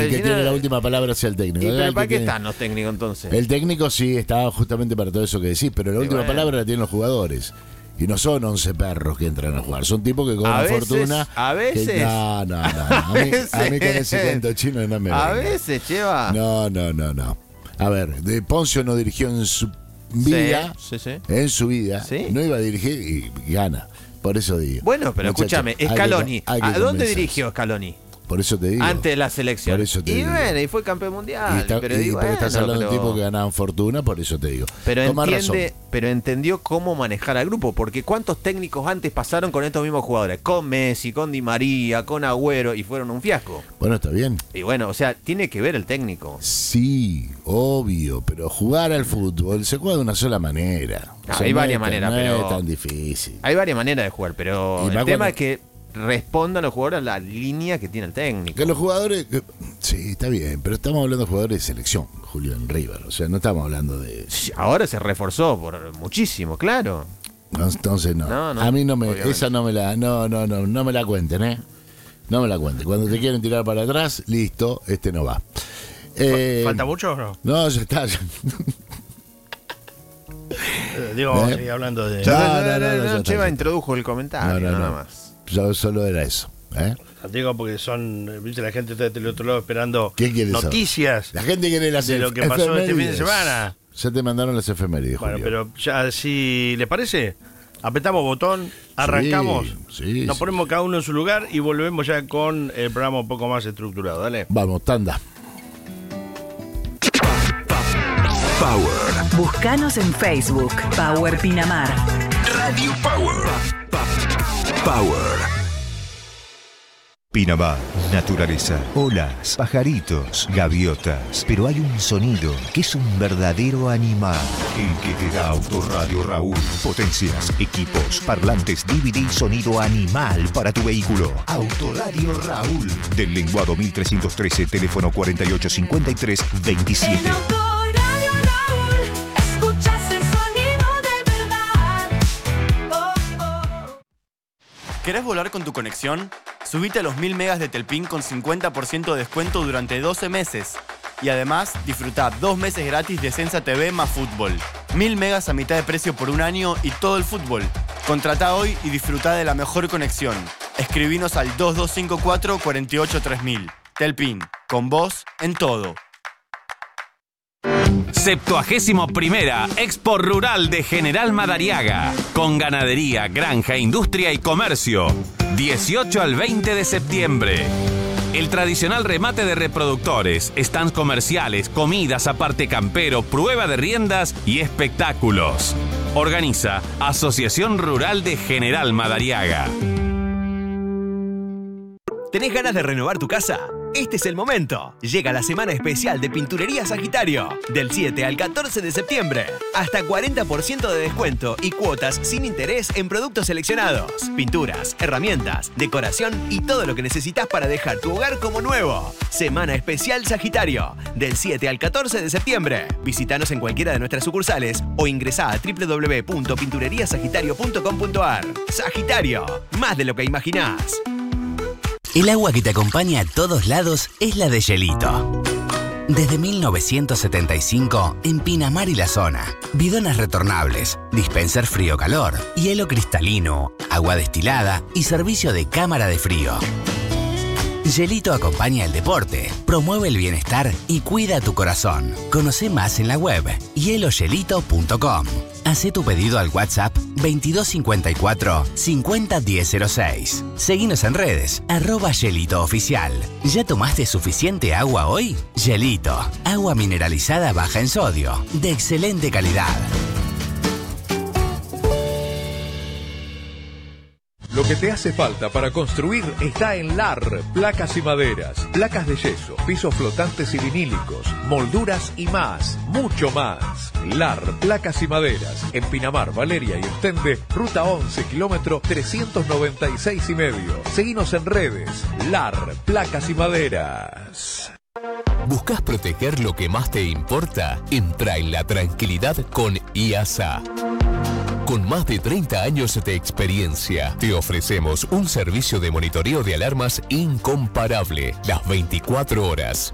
el que tiene la última palabra sea el técnico. ¿Y pero para qué están los técnicos entonces? El técnico sí está justamente para todo eso que decís, pero la última palabra la tienen los jugadores. Y no son 11 perros que entran a jugar, son tipos que cobran fortuna. A veces. No. A mí con ese cuento chino no me A veces, Cheva. No. A ver, Poncio no dirigió en su vida. Sí. En su vida. ¿Sí? No iba a dirigir y gana. Por eso digo. Bueno, pero escúchame, Scaloni. ¿A dónde dirigió Scaloni? Por eso te digo. Antes de la selección. Por eso te digo. Bueno, y fue campeón mundial. Pero estás hablando de un tipo que ganaban fortuna, por eso te digo. Pero entendió cómo manejar al grupo, porque ¿cuántos técnicos antes pasaron con estos mismos jugadores? Con Messi, con Di María, con Agüero, y fueron un fiasco. Bueno, está bien. Y bueno, o sea, tiene que ver el técnico. Sí, obvio, pero jugar al fútbol se juega de una sola manera. Hay varias maneras, pero no es tan difícil. Hay varias maneras de jugar, pero el tema es que respondan los jugadores a la línea que tiene el técnico. Que los jugadores, sí, está bien, pero estamos hablando de jugadores de selección, Julián River, o sea, no estamos hablando de... Sí, ahora se reforzó por muchísimo, claro. Entonces no. A mí no me, esa no me la, no me la cuenten, no me la cuenten. Cuando te quieren tirar para atrás, listo, no va. ¿Falta mucho o no? No, ya está. Sigue hablando de... No, Cheva introdujo el comentario, nada más. Yo solo era eso. Digo porque viste, la gente está del otro lado esperando noticias. La gente quiere las de lo que pasó este fin de semana. Ya te mandaron las efemérides, Bueno, Julio. pero ya, si les parece, apretamos botón, arrancamos, nos ponemos cada uno en su lugar y volvemos ya con el programa un poco más estructurado. Dale. Vamos, tanda. Power. Búscanos en Facebook, Power Pinamar. Radio Power. Power. Pinamar, naturaleza, olas, pajaritos, gaviotas. Pero hay un sonido que es un verdadero animal. El que te da Autoradio Raúl. Potencias, equipos, parlantes, DVD y sonido animal para tu vehículo. Autoradio Raúl. Del Lenguado 1313, teléfono 4853-27. ¿Querés volar con tu conexión? Subite a los 1000 megas de Telpin con 50% de descuento durante 12 meses. Y además, disfruta 2 meses gratis de Sensa TV más fútbol. 1000 megas a mitad de precio por un año y todo el fútbol. Contratá hoy y disfruta de la mejor conexión. Escribinos al 2254-483000. Telpin, con vos en todo. 71ª Expo Rural de General Madariaga, con ganadería, granja, industria y comercio, 18 al 20 de septiembre. El tradicional remate de reproductores, stands comerciales, comidas aparte campero, prueba de riendas y espectáculos. Organiza Asociación Rural de General Madariaga. ¿Tenés ganas de renovar tu casa? Este es el momento. Llega la semana especial de Pinturería Sagitario. Del 7 al 14 de septiembre. Hasta 40% de descuento y cuotas sin interés en productos seleccionados. Pinturas, herramientas, decoración y todo lo que necesitas para dejar tu hogar como nuevo. Semana especial Sagitario. Del 7 al 14 de septiembre. Visítanos en cualquiera de nuestras sucursales o ingresá a www.pintureriasagitario.com.ar. Sagitario. Más de lo que imaginás. El agua que te acompaña a todos lados es la de Gelito. Desde 1975, en Pinamar y la zona. Bidones retornables, dispenser frío-calor, hielo cristalino, agua destilada y servicio de cámara de frío. Gelito acompaña el deporte, promueve el bienestar y cuida tu corazón. Conoce más en la web hielogelito.com. Hacé tu pedido al WhatsApp 2254 501006. Seguinos en redes, @GelitoOficial. ¿Ya tomaste suficiente agua hoy? Gelito, agua mineralizada baja en sodio, de excelente calidad. Lo que te hace falta para construir está en LAR, placas y maderas, placas de yeso, pisos flotantes y vinílicos, molduras y más, mucho más. LAR, placas y maderas, en Pinamar, Valeria y Ostende, ruta 11, kilómetro 396,5. Seguinos en redes, LAR, placas y maderas. ¿Buscas proteger lo que más te importa? Entra en la tranquilidad con IASA. Con más de 30 años de experiencia, te ofrecemos un servicio de monitoreo de alarmas incomparable, las 24 horas.